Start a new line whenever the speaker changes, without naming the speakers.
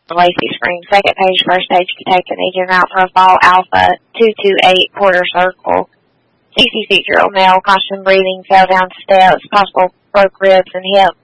Lacey Springs. Second page, first page, detective agent route for Fall Alpha 228 quarter circle. 66-year-old male, constant breathing, fell down steps, possible broke ribs and hip.